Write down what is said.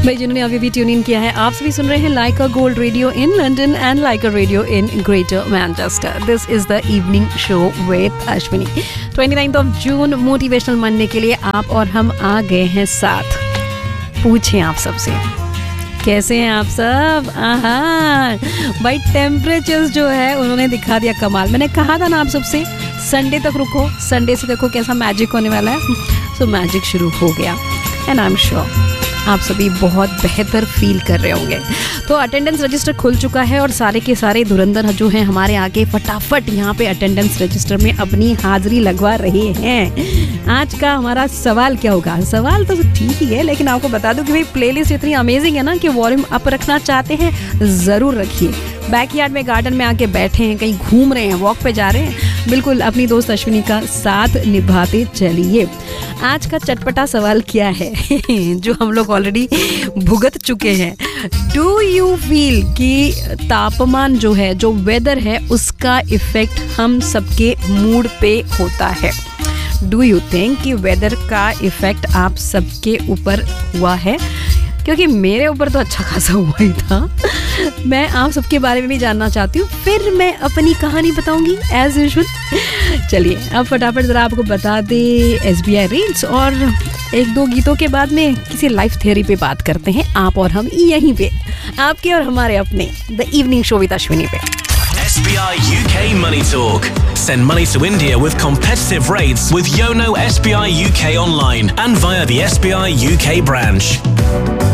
भाई जिन्होंने अभी भी ट्यून इन किया है, आप सभी सुन रहे हैं like a gold radio in London and like a radio in greater Manchester. This is the evening show with Ashwini. 29 June motivational Monday के लिए आप और हम आ गए हैं साथ। पूछें आप सबसे कैसे हैं आप सब? भाई टेम्परेचर्स जो है उन्होंने दिखा दिया कमाल। मैंने कहा था ना आप सबसे संडे तक रुको, संडे से देखो कैसा मैजिक होने वाला है। सो मैजिक शुरू हो गया एंड आई एम श्योर आप सभी बहुत बेहतर फील कर रहे होंगे। तो अटेंडेंस रजिस्टर खुल चुका है और सारे के सारे धुरंधर जो हैं हमारे आगे फटाफट यहाँ पे अटेंडेंस रजिस्टर में अपनी हाजिरी लगवा रहे हैं। आज का हमारा सवाल क्या होगा? सवाल तो ठीक ही है, लेकिन आपको बता दूं कि भाई प्लेलिस्ट इतनी अमेजिंग है ना कि वॉल्यूम अप रखना चाहते हैं ज़रूर रखिए। बैकयार्ड में गार्डन में आके बैठे हैं, कहीं घूम रहे हैं, वॉक पे जा रहे हैं, बिल्कुल अपनी दोस्त अश्विनी का साथ निभाते चलिए। आज का चटपटा सवाल क्या है जो हम लोग ऑलरेडी भुगत चुके हैं। डू यू फील कि तापमान जो है, जो वेदर है, उसका इफेक्ट हम सबके मूड पे होता है? डू यू थिंक कि वेदर का इफेक्ट आप सबके ऊपर हुआ है? क्योंकि मेरे ऊपर तो अच्छा खासा हुआ ही था। मैं आप सबके बारे में भी जानना चाहती हूँ, फिर मैं अपनी कहानी बताऊंगी एज यूजुअल। चलिए अब फटाफट ज़रा आपको बता दे SBI रेट्स, और एक दो गीतों के बाद में किसी लाइफ थ्योरी पे बात करते हैं आप और हम यहीं पे, आपके और हमारे अपने the evening show with Ashwini पे। SBI UK Money Talk. Send money to India with competitive rates with YONO SBI UK online and via the SBI UK branch.